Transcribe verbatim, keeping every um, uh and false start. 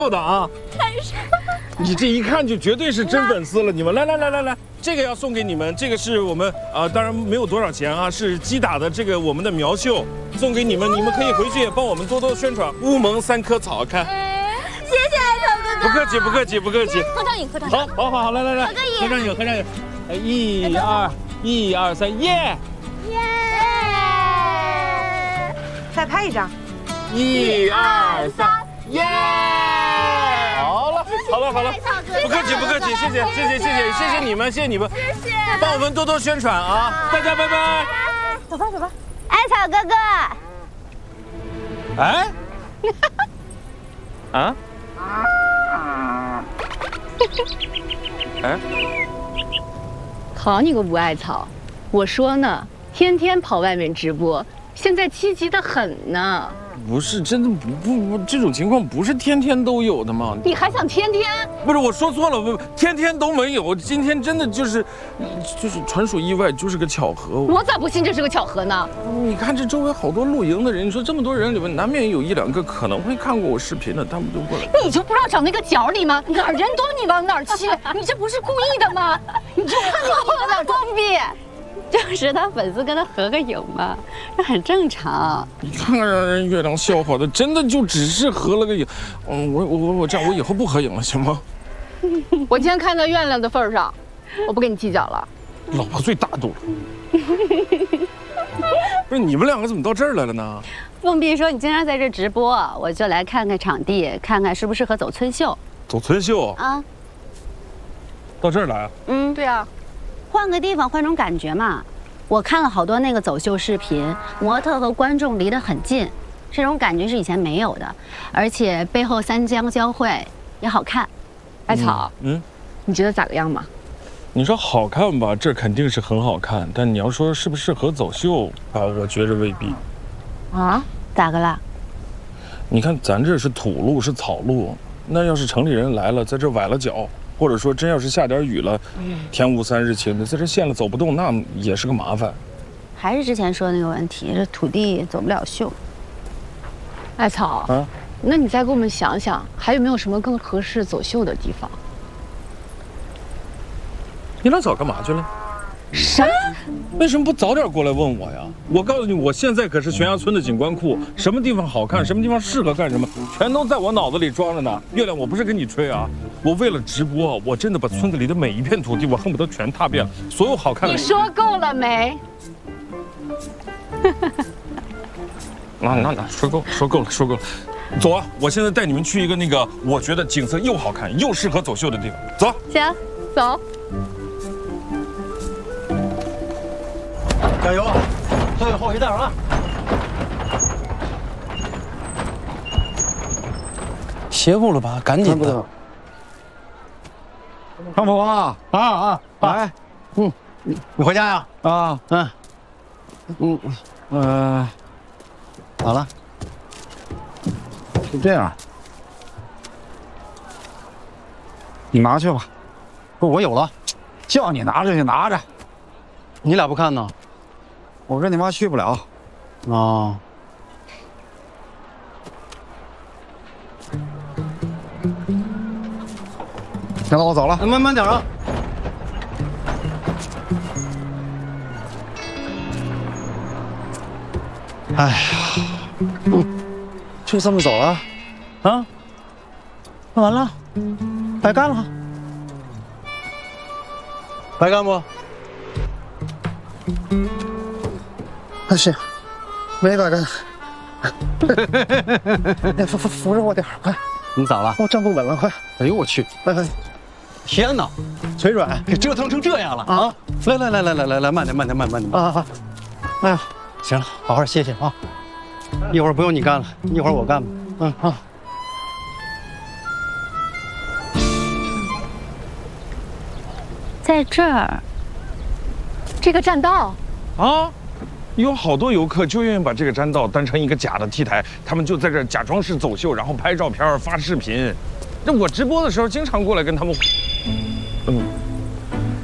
的啊！ 看什么？ 你这一看就绝对是真粉丝了。你们来来来来来，这个要送给你们，这个是我们啊、呃，当然没有多少钱啊，是击打的这个我们的苗绣，送给你们，你们可以回去也帮我们多多宣传。乌蒙三棵草，看。 谢谢艾草哥哥。 不客气，不客气，不客气。 合张影，合张影。 好，好，好，好，来来来，合个影，合张影，合张影。哎，一二，一二三，耶！ 耶！ 再拍一张。 一二三，耶！好了，好了，好了，不客气，不客气，谢谢，谢谢，谢谢，谢谢你们，谢谢你们， 谢谢， 帮我们多多宣传啊！大家拜拜。 走吧，走吧。 艾草哥哥。 哎？啊？哎？ 好你个吴艾草，我说呢，天天跑外面直播，现在积极的很呢。 不是，真的不不不，这种情况不是天天都有的吗？ 你还想天天？ 不是，我说错了，不，天天都没有。今天真的就是，就是纯属意外，就是个巧合。 我咋不信这是个巧合呢？ 你看这周围好多露营的人，你说这么多人里面，难免有一两个可能会看过我视频的，他们就过来。 你就不知道找那个角里吗？哪儿人多你往哪儿去，你这不是故意的吗？你就看你往哪儿装逼。就是他粉丝跟他合个影嘛，这很正常。 你看看让人月亮笑话的，真的就只是合了个影。嗯，我我我我这样，我以后不合影了，行吗？ 我今天看在月亮的份上，我不跟你计较了。 老婆最大度了。不是你们两个怎么到这儿来了呢？ 凤碧说你经常在这直播，我就来看看场地，看看适不适合走村秀。 走村秀啊？ 到这儿来啊？ 嗯，对啊。换个地方，换种感觉嘛。我看了好多那个走秀视频，模特和观众离得很近，这种感觉是以前没有的，而且背后三江交汇也好看。艾草，嗯，嗯你觉得咋个样嘛？ 你说好看吧，这肯定是很好看，但你要说适不适合走秀啊，我觉着未必。 啊？咋个啦？ 你看咱这是土路，是草路，那要是城里人来了，在这崴了脚。或者说真要是下点雨了，天无三日晴的，在这陷了走不动，那也是个麻烦。 还是之前说的那个问题，这土地走不了秀。艾草啊，那你再给我们想想，还有没有什么更合适走秀的地方？ 你俩早干嘛去了？ 什么？ 为什么不早点过来问我呀？我告诉你，我现在可是悬崖村的景观库，什么地方好看，什么地方适合干什么，全都在我脑子里装着呢。月亮，我不是跟你吹啊，我为了直播，我真的把村子里的每一片土地，我恨不得全踏遍了，所有好看的。 你说够了没？ 那那那，说够了，说够了，说够了。走啊！我现在带你们去一个那个我觉得景色又好看又适合走秀的地方。走。 行，走。 加油啊！最后一袋啊！ 歇够了吧？赶紧的！ 康普啊啊啊！来，嗯，你回家呀？啊，嗯，嗯，呃，好了，就这样，你拿去吧。不，我有了，叫你拿着就拿着。 你俩不看呢？ 我跟你妈去不了。 啊。 行了，我走了。 慢慢点啊。 哎呀，嗯，就这么走了？啊？那完了，白干了。 白干不？ 那是，没白干。哎，扶扶扶着我点，快！ 你咋了？ 我站不稳了，快！ 哎呦我去！ 来来， 天哪， 腿软， 给折腾成这样了啊！来来来来来来来，慢点慢点慢慢点啊啊！哎呀， 行了，好好歇歇啊！一会儿不用你干了，一会儿我干吧。嗯啊。 在这儿，这个栈道啊。有好多游客就愿意把这个栈道当成一个假的 T 台，他们就在这假装是走秀，然后拍照片、发视频。那我直播的时候经常过来跟他们，嗯。